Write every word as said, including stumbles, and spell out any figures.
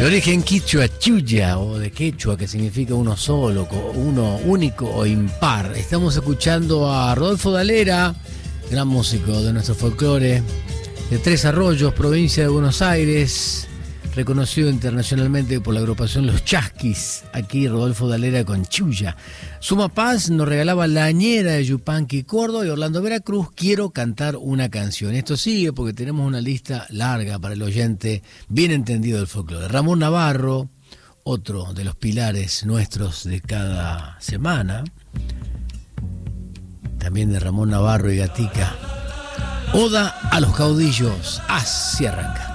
De origen quichua, chuya, o de quechua, que significa uno solo, uno único o impar. Estamos escuchando a Rodolfo Dalera, gran músico de nuestro folclore, de Tres Arroyos, provincia de Buenos Aires, reconocido internacionalmente por la agrupación Los Chasquis. Aquí Rodolfo Dalera con Chuya. Suma Paz nos regalaba La Añera de Yupanqui, Córdoba, y Orlando Veracruz, Quiero cantar una canción. Esto sigue porque tenemos una lista larga para el oyente bien entendido del folclore. Ramón Navarro, otro de los pilares nuestros de cada semana, también de Ramón Navarro y Gatica. Oda a los caudillos. Así arranca.